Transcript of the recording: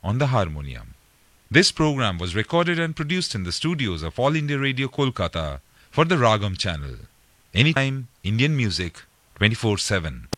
on the harmonium. This program was recorded and produced in the studios of All India Radio Kolkata for the Ragam channel. Anytime, Indian music, 24/7.